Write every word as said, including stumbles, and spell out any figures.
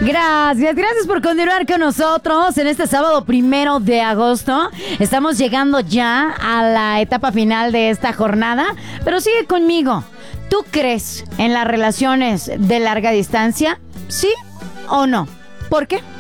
Gracias, gracias por continuar con nosotros en este sábado primero de agosto. Estamos llegando ya a la etapa final de esta jornada, pero sigue conmigo. ¿Tú crees en las relaciones de larga distancia? ¿Sí o no? ¿Por qué?